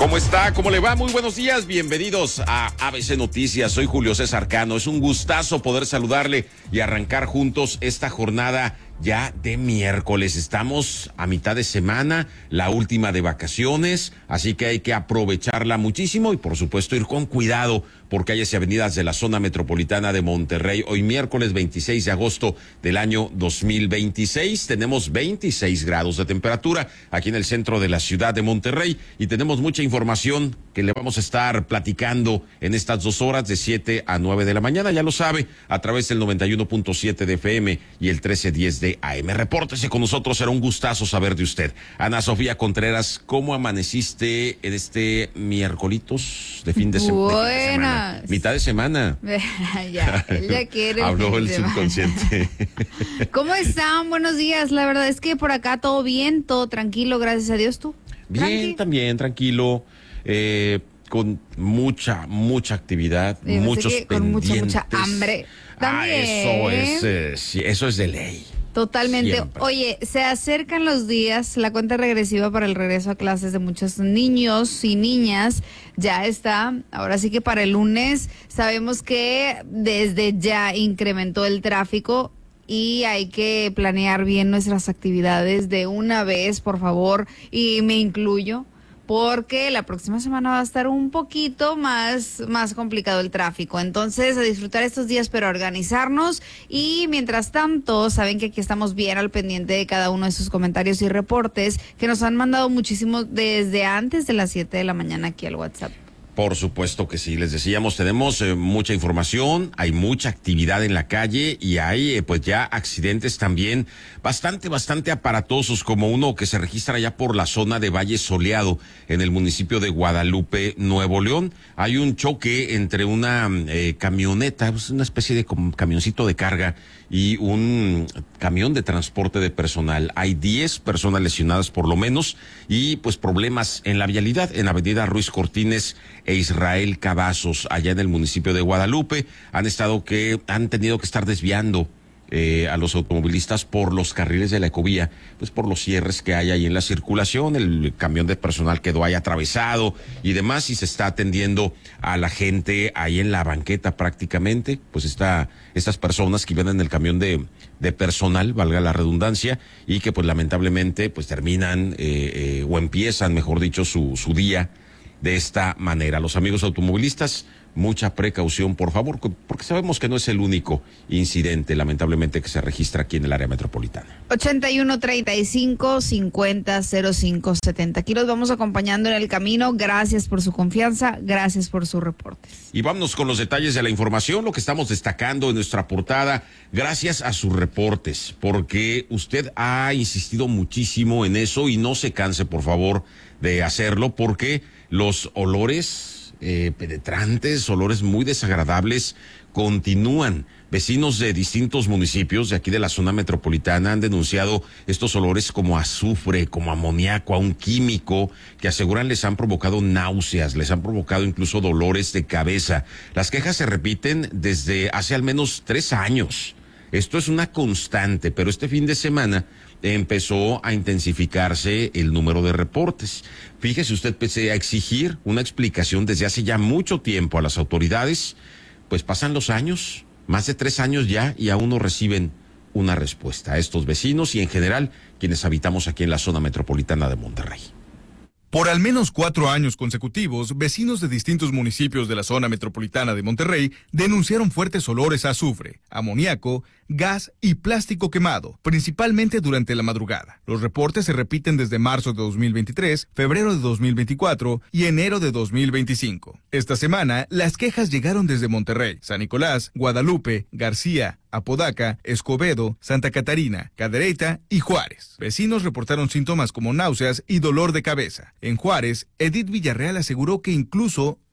¿Cómo está? ¿Cómo le va? Muy buenos días. Bienvenidos a ABC Noticias. Soy Julio César Cano. Es un gustazo poder saludarle y arrancar juntos esta jornada ya de miércoles. Estamos a mitad de semana, la última de vacaciones, así que hay que aprovecharla muchísimo y por supuesto ir con cuidado por calles y avenidas de la zona metropolitana de Monterrey. Hoy miércoles 26 de agosto del año 2026, tenemos 26 grados de temperatura aquí en el centro de la ciudad de Monterrey y tenemos mucha información que le vamos a estar platicando en estas 2 horas de 7 a 9 de la mañana, ya lo sabe, a través del 91.7 de FM y el 1310 de AM. Repórtese con nosotros, será un gustazo saber de usted. Ana Sofía Contreras, ¿cómo amaneciste en este miércolitos de fin de semana? Mitad de semana. Ya, él ya quiere. Habló el subconsciente. ¿Cómo están? Buenos días. La verdad es que por acá todo bien, todo tranquilo, gracias a Dios. ¿Tú? Bien, también, tranquilo. Con mucha actividad, muchos pendientes. Con mucha hambre. También. Eso es de ley. Totalmente. Siempre. Oye, se acercan los días, la cuenta regresiva para el regreso a clases de muchos niños y niñas ya está. Ahora sí que para el lunes sabemos que desde ya incrementó el tráfico y hay que planear bien nuestras actividades de una vez, por favor, y me incluyo, porque la próxima semana va a estar un poquito más complicado el tráfico. Entonces, a disfrutar estos días, pero a organizarnos. Y mientras tanto, saben que aquí estamos bien al pendiente de cada uno de sus comentarios y reportes que nos han mandado muchísimo desde antes de las 7 de la mañana aquí al WhatsApp. Por supuesto que sí, les decíamos, tenemos mucha información, hay mucha actividad en la calle y hay pues ya accidentes también bastante aparatosos, como uno que se registra ya por la zona de Valle Soleado en el municipio de Guadalupe, Nuevo León. Hay un choque entre una camioneta, una especie de camioncito de carga y un camión de transporte de personal. Hay 10 personas lesionadas por lo menos y pues problemas en la vialidad en Avenida Ruiz Cortines e Israel Cavazos, allá en el municipio de Guadalupe. Han tenido que estar desviando a los automovilistas por los carriles de la ecovía, pues por los cierres que hay ahí en la circulación. El camión de personal quedó ahí atravesado y demás, y se está atendiendo a la gente ahí en la banqueta prácticamente, pues estas personas que iban en el camión de personal, valga la redundancia, y que pues lamentablemente pues terminan o empiezan, mejor dicho, su día de esta manera. Los amigos automovilistas, mucha precaución, por favor, porque sabemos que no es el único incidente, lamentablemente, que se registra aquí en el área metropolitana. 8135-500570. Aquí los vamos acompañando en el camino. Gracias por su confianza, gracias por sus reportes. Y vámonos con los detalles de la información, lo que estamos destacando en nuestra portada, gracias a sus reportes, porque usted ha insistido muchísimo en eso y no se canse, por favor, de hacerlo, porque los olores penetrantes, olores muy desagradables continúan. Vecinos de distintos municipios de aquí de la zona metropolitana han denunciado estos olores como a azufre, como a amoníaco, a un químico que aseguran les han provocado náuseas, les han provocado incluso dolores de cabeza. Las quejas se repiten desde hace al menos 3 años. Esto es una constante, pero este fin de semana empezó a intensificarse el número de reportes. Fíjese usted, pese a exigir una explicación desde hace ya mucho tiempo a las autoridades, pues pasan los años, más de 3 años ya, y aún no reciben una respuesta a estos vecinos y en general quienes habitamos aquí en la zona metropolitana de Monterrey. Por al menos 4 años consecutivos, vecinos de distintos municipios de la zona metropolitana de Monterrey denunciaron fuertes olores a azufre, amoníaco, gas y plástico quemado, principalmente durante la madrugada. Los reportes se repiten desde marzo de 2023, febrero de 2024 y enero de 2025. Esta semana, las quejas llegaron desde Monterrey, San Nicolás, Guadalupe, García, Apodaca, Escobedo, Santa Catarina, Cadereyta y Juárez. Vecinos reportaron síntomas como náuseas y dolor de cabeza. En Juárez, Edith Villarreal aseguró que incluso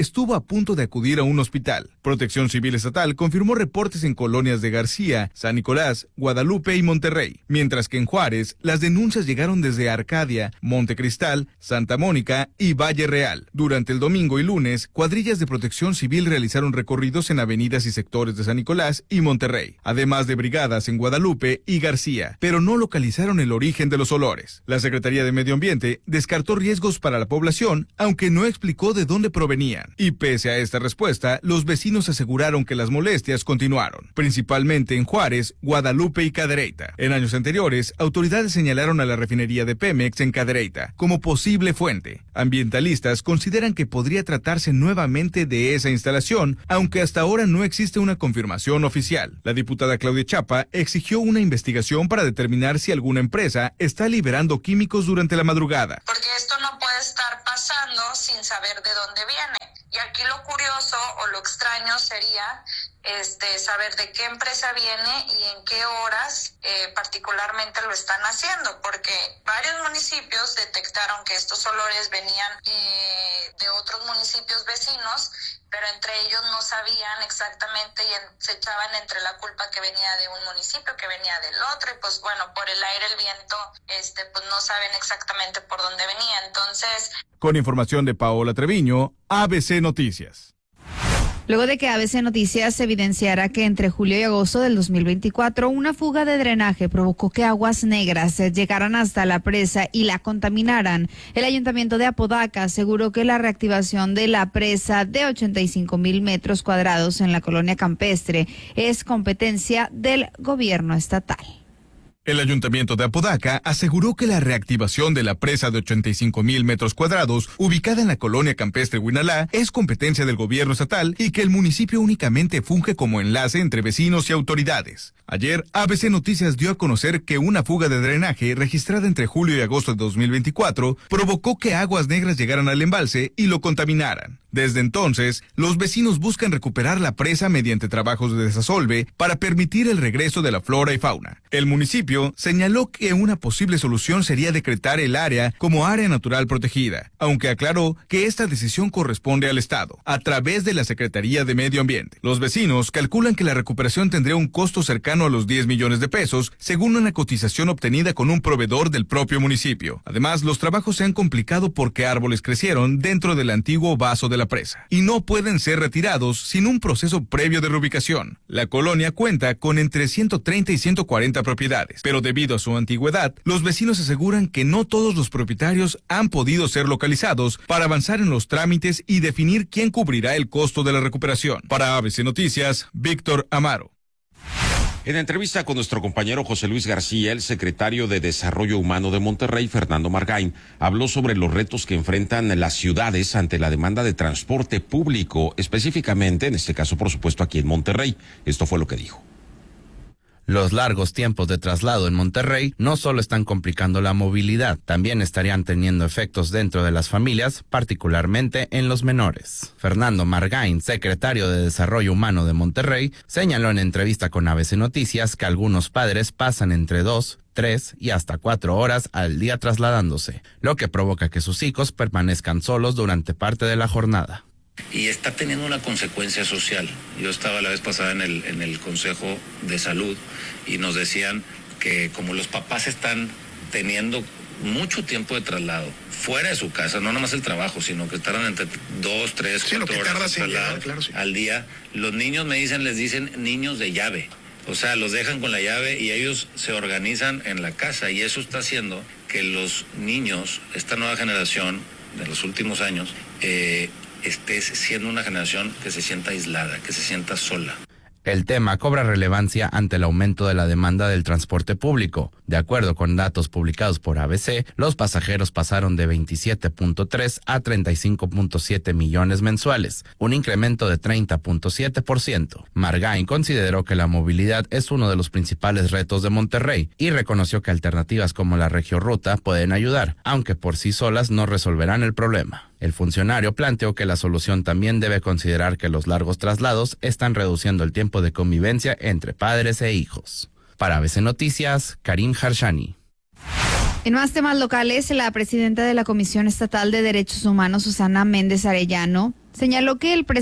estuvo a punto de acudir a un hospital. Protección Civil Estatal confirmó reportes en colonias de García, San Nicolás, Guadalupe y Monterrey, mientras que en Juárez las denuncias llegaron desde Arcadia, Montecristal, Santa Mónica y Valle Real. Durante el domingo y lunes, cuadrillas de Protección Civil realizaron recorridos en avenidas y sectores de San Nicolás y Monterrey, además de brigadas en Guadalupe y García, pero no localizaron el origen de los olores. La Secretaría de Medio Ambiente descartó riesgos para la población, aunque no explicó de dónde provenían. Y pese a esta respuesta, los vecinos aseguraron que las molestias continuaron, principalmente en Juárez, Guadalupe y Cadereyta. En años anteriores, autoridades señalaron a la refinería de Pemex en Cadereyta como posible fuente. Ambientalistas consideran que podría tratarse nuevamente de esa instalación, aunque hasta ahora no existe una confirmación oficial. La diputada Claudia Chapa exigió una investigación para determinar si alguna empresa está liberando químicos durante la madrugada. Porque esto no puede estar pasando sin saber de dónde viene. Y aquí lo curioso o lo extraño sería saber de qué empresa viene y en qué horas particularmente lo están haciendo, porque varios municipios detectaron que estos olores venían de otros municipios vecinos, pero entre ellos no sabían exactamente y se echaban entre la culpa que venía de un municipio, que venía del otro, y pues bueno, por el aire, el viento, pues no saben exactamente por dónde venía. Entonces, con información de Paola Treviño, ABC Noticias. Luego de que ABC Noticias evidenciara que entre julio y agosto del 2024 una fuga de drenaje provocó que aguas negras llegaran hasta la presa y la contaminaran, el Ayuntamiento de Apodaca aseguró que la reactivación de la presa de 85,000 metros cuadrados en la colonia campestre es competencia del gobierno estatal. El Ayuntamiento de Apodaca aseguró que la reactivación de la presa de 85,000 metros cuadrados, ubicada en la colonia campestre Huinalá, es competencia del gobierno estatal y que el municipio únicamente funge como enlace entre vecinos y autoridades. Ayer, ABC Noticias dio a conocer que una fuga de drenaje registrada entre julio y agosto de 2024 provocó que aguas negras llegaran al embalse y lo contaminaran. Desde entonces, los vecinos buscan recuperar la presa mediante trabajos de desasolve para permitir el regreso de la flora y fauna. El municipio señaló que una posible solución sería decretar el área como área natural protegida, aunque aclaró que esta decisión corresponde al Estado, a través de la Secretaría de Medio Ambiente. Los vecinos calculan que la recuperación tendría un costo cercano a los 10 millones de pesos, según una cotización obtenida con un proveedor del propio municipio. Además, los trabajos se han complicado porque árboles crecieron dentro del antiguo vaso de la presa y no pueden ser retirados sin un proceso previo de reubicación. La colonia cuenta con entre 130 y 140 propiedades, pero debido a su antigüedad, los vecinos aseguran que no todos los propietarios han podido ser localizados para avanzar en los trámites y definir quién cubrirá el costo de la recuperación. Para ABC Noticias, Víctor Amaro. En entrevista con nuestro compañero José Luis García, el secretario de Desarrollo Humano de Monterrey, Fernando Margain, habló sobre los retos que enfrentan las ciudades ante la demanda de transporte público, específicamente, en este caso, por supuesto, aquí en Monterrey. Esto fue lo que dijo. Los largos tiempos de traslado en Monterrey no solo están complicando la movilidad, también estarían teniendo efectos dentro de las familias, particularmente en los menores. Fernando Margain, secretario de Desarrollo Humano de Monterrey, señaló en entrevista con ABC Noticias que algunos padres pasan entre 2, 3 y hasta 4 horas al día trasladándose, lo que provoca que sus hijos permanezcan solos durante parte de la jornada. Y está teniendo una consecuencia social. Yo estaba la vez pasada en el Consejo de Salud y nos decían que como los papás están teniendo mucho tiempo de traslado fuera de su casa, no nomás el trabajo, sino que tardan entre 2, 3, 4 horas al día, los niños les dicen niños de llave. O sea, los dejan con la llave y ellos se organizan en la casa, y eso está haciendo que los niños, esta nueva generación de los últimos años, esté siendo una generación que se sienta aislada, que se sienta sola. El tema cobra relevancia ante el aumento de la demanda del transporte público. De acuerdo con datos publicados por ABC, los pasajeros pasaron de 27.3 a 35.7 millones mensuales, un incremento de 30.7%. Margain consideró que la movilidad es uno de los principales retos de Monterrey y reconoció que alternativas como la Regioruta pueden ayudar, aunque por sí solas no resolverán el problema. El funcionario planteó que la solución también debe considerar que los largos traslados están reduciendo el tiempo de convivencia entre padres e hijos. Para ABC Noticias, Karim Harshani. En más temas locales, la presidenta de la Comisión Estatal de Derechos Humanos, Susana Méndez Arellano, Señaló que el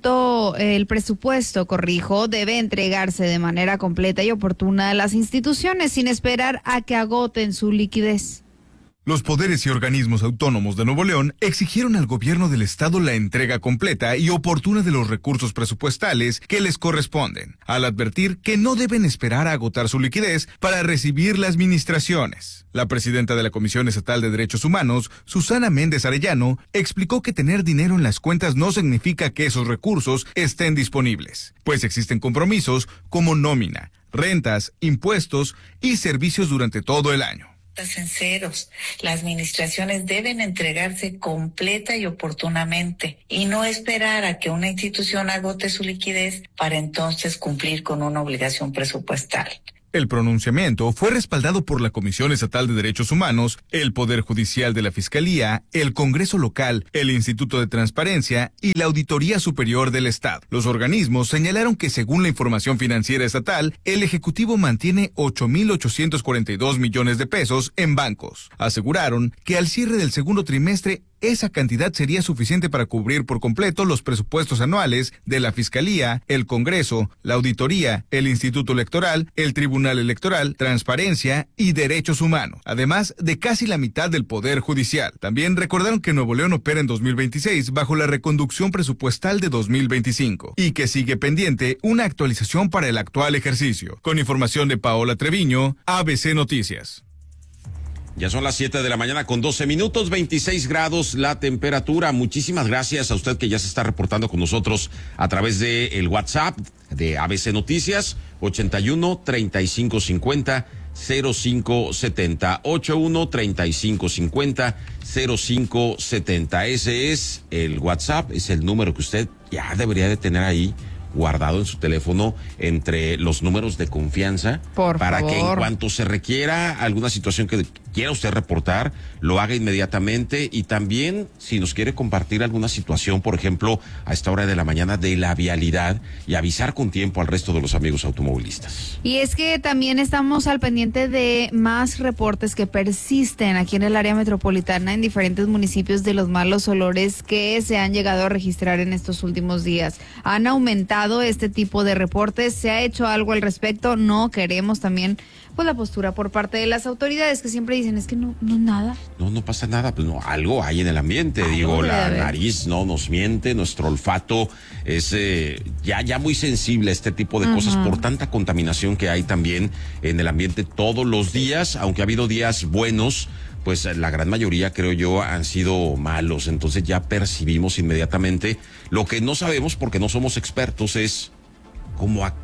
presupuesto, debe entregarse de manera completa y oportuna a las instituciones sin esperar a que agoten su liquidez. Los poderes y organismos autónomos de Nuevo León exigieron al gobierno del estado la entrega completa y oportuna de los recursos presupuestales que les corresponden, al advertir que no deben esperar a agotar su liquidez para recibir las ministraciones. La presidenta de la Comisión Estatal de Derechos Humanos, Susana Méndez Arellano, explicó que tener dinero en las cuentas no significa que esos recursos estén disponibles, pues existen compromisos como nómina, rentas, impuestos y servicios durante todo el año. Sinceros, las administraciones deben entregarse completa y oportunamente y no esperar a que una institución agote su liquidez para entonces cumplir con una obligación presupuestal. El pronunciamiento fue respaldado por la Comisión Estatal de Derechos Humanos, el Poder Judicial de la Fiscalía, el Congreso Local, el Instituto de Transparencia y la Auditoría Superior del Estado. Los organismos señalaron que según la información financiera estatal, el Ejecutivo mantiene 8.842 millones de pesos en bancos. Aseguraron que al cierre del segundo trimestre, esa cantidad sería suficiente para cubrir por completo los presupuestos anuales de la Fiscalía, el Congreso, la Auditoría, el Instituto Electoral, el Tribunal Electoral, Transparencia y Derechos Humanos, además de casi la mitad del Poder Judicial. También recordaron que Nuevo León opera en 2026 bajo la reconducción presupuestal de 2025 y que sigue pendiente una actualización para el actual ejercicio. Con información de Paola Treviño, ABC Noticias. Ya son las 7 de la mañana con 12 minutos, 26 grados la temperatura. Muchísimas gracias a usted que ya se está reportando con nosotros a través de el WhatsApp de ABC Noticias, 81 35 50 05 70, 81 35 50 05 70. Ese es el WhatsApp, es el número que usted ya debería de tener ahí guardado en su teléfono entre los números de confianza para que en cuanto se requiera alguna situación que quiera usted reportar, lo haga inmediatamente. Y también si nos quiere compartir alguna situación, por ejemplo, a esta hora de la mañana de la vialidad, y avisar con tiempo al resto de los amigos automovilistas. Y es que también estamos al pendiente de más reportes que persisten aquí en el área metropolitana en diferentes municipios de los malos olores que se han llegado a registrar en estos últimos días. Han aumentado este tipo de reportes, se ha hecho algo al respecto. No queremos también pues la postura por parte de las autoridades que siempre dicen es que no nada. No pasa nada, pues no, algo hay en el ambiente. Digo, la nariz no nos miente, nuestro olfato es ya muy sensible a este tipo de cosas por tanta contaminación que hay también en el ambiente todos los días, aunque ha habido días buenos, pues la gran mayoría, creo yo, han sido malos. Entonces ya percibimos inmediatamente. Lo que no sabemos, porque no somos expertos, es cómo, ¿a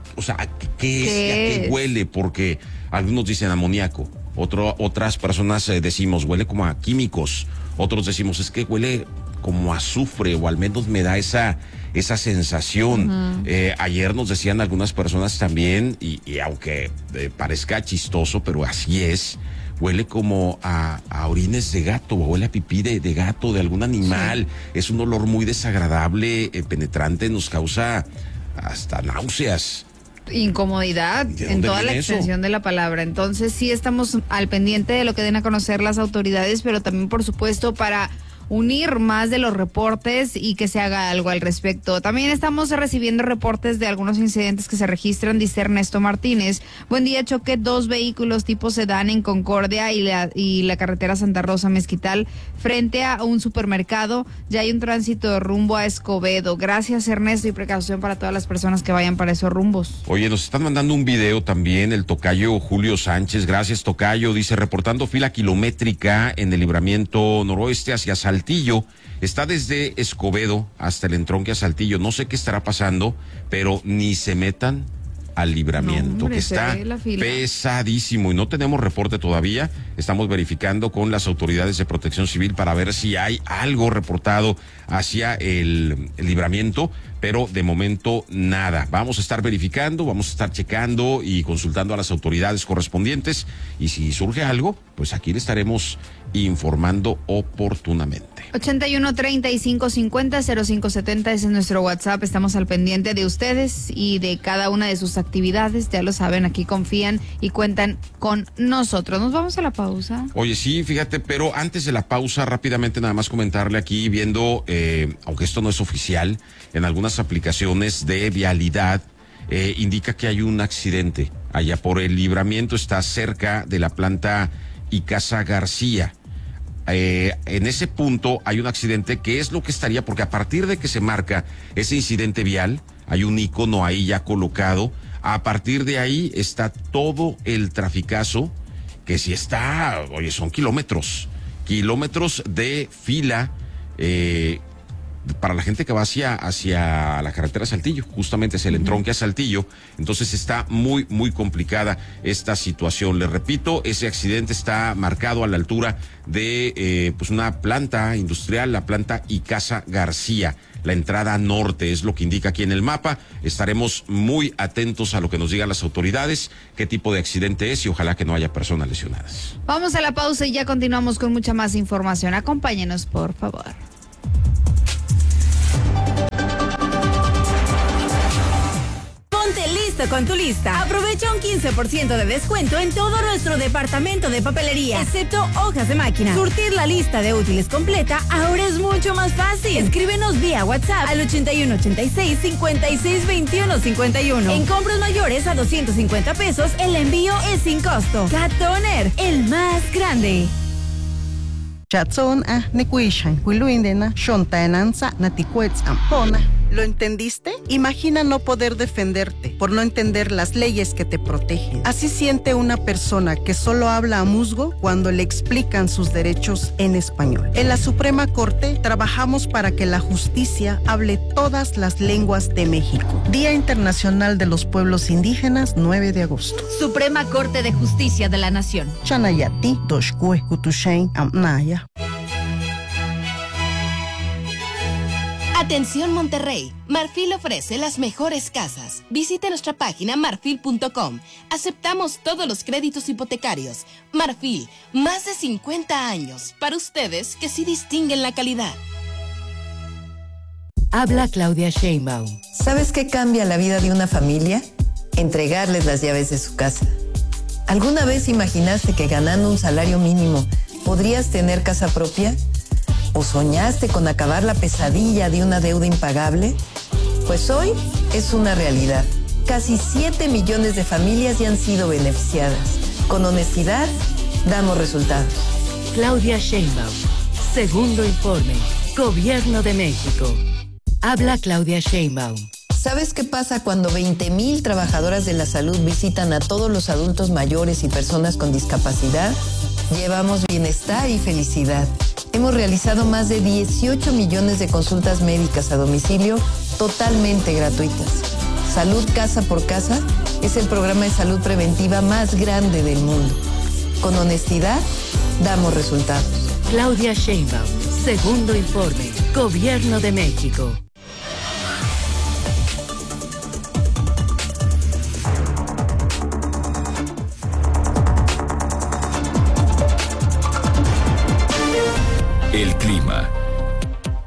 qué huele? Porque algunos dicen amoníaco, otras personas decimos huele como a químicos, otros decimos es que huele como a azufre, o al menos me da esa sensación. Ayer nos decían algunas personas también, y aunque parezca chistoso, pero así es, huele como a orines de gato, o huele a pipí de gato, de algún animal. Sí. Es un olor muy desagradable, penetrante, nos causa hasta náuseas. Incomodidad en toda la extensión de la palabra. Entonces sí estamos al pendiente de lo que den a conocer las autoridades, pero también por supuesto para unir más de los reportes y que se haga algo al respecto. También estamos recibiendo reportes de algunos incidentes que se registran, dice Ernesto Martínez. Buen día, choque 2 vehículos tipo sedán en Concordia y la carretera Santa Rosa Mezquital frente a un supermercado. Ya hay un tránsito rumbo a Escobedo. Gracias, Ernesto, y precaución para todas las personas que vayan para esos rumbos. Oye, nos están mandando un video también el tocayo Julio Sánchez. Gracias, tocayo. Dice, reportando fila kilométrica en el libramiento noroeste hacia Saltillo. Está desde Escobedo hasta el entronque a Saltillo. No sé qué estará pasando, pero ni se metan al libramiento, que está pesadísimo y no tenemos reporte todavía. Estamos verificando con las autoridades de Protección Civil para ver si hay algo reportado hacia el libramiento, pero de momento nada. Vamos a estar verificando, vamos a estar checando y consultando a las autoridades correspondientes, y si surge algo, pues aquí le estaremos informando oportunamente. 81-35-50-0570, ese es nuestro WhatsApp. Estamos al pendiente de ustedes y de cada una de sus actividades. Ya lo saben, aquí confían y cuentan con nosotros. Nos vamos a la pausa. Oye, sí, fíjate, pero antes de la pausa, rápidamente nada más comentarle aquí, viendo, aunque esto no es oficial, en algunas aplicaciones de vialidad, indica que hay un accidente allá por el Libramiento, está cerca de la planta Icaza García. En ese punto hay un accidente. ¿Qué es lo que estaría? Porque a partir de que se marca ese incidente vial, hay un icono ahí ya colocado. A partir de ahí está todo el traficazo, que si está, oye, son kilómetros de fila, para la gente que va hacia la carretera Saltillo, justamente hacia el entronque a Saltillo. Entonces está muy, muy complicada esta situación. Les repito, ese accidente está marcado a la altura de pues una planta industrial, la planta Icaza García. La entrada norte es lo que indica aquí en el mapa. Estaremos muy atentos a lo que nos digan las autoridades, qué tipo de accidente es, y ojalá que no haya personas lesionadas. Vamos a la pausa y ya continuamos con mucha más información. Acompáñenos, por favor. Ponte listo con tu lista. Aprovecha un 15% de descuento en todo nuestro departamento de papelería, excepto hojas de máquina. Surtir la lista de útiles completa ahora es mucho más fácil. Escríbenos vía WhatsApp al 8186-562151. En compras mayores a 250 pesos, el envío es sin costo. Cat Toner, el más grande. Chatson nekuishan, huiluindena, shontaenanza, naticuetz ampona. ¿Lo entendiste? Imagina no poder defenderte por no entender las leyes que te protegen. Así siente una persona que solo habla a musgo cuando le explican sus derechos en español. En la Suprema Corte trabajamos para que la justicia hable todas las lenguas de México. Día Internacional de los Pueblos Indígenas, 9 de agosto. Suprema Corte de Justicia de la Nación. Chanayati, Toshkue, Kutushain, Amnaya. Atención Monterrey, Marfil ofrece las mejores casas. Visite nuestra página marfil.com. Aceptamos todos los créditos hipotecarios. Marfil, más de 50 años para ustedes que sí distinguen la calidad. Habla Claudia Sheinbaum. ¿Sabes qué cambia la vida de una familia? Entregarles las llaves de su casa. ¿Alguna vez imaginaste que ganando un salario mínimo podrías tener casa propia? ¿O soñaste con acabar la pesadilla de una deuda impagable? Pues hoy es una realidad. Casi 7 millones de familias ya han sido beneficiadas. Con honestidad, damos resultados. Claudia Sheinbaum. Segundo informe. Gobierno de México. Habla Claudia Sheinbaum. ¿Sabes qué pasa cuando 20,000 trabajadoras de la salud visitan a todos los adultos mayores y personas con discapacidad? Llevamos bienestar y felicidad. Hemos realizado más de 18 millones de consultas médicas a domicilio totalmente gratuitas. Salud Casa por Casa es el programa de salud preventiva más grande del mundo. Con honestidad, damos resultados. Claudia Sheinbaum. Segundo informe. Gobierno de México. El clima.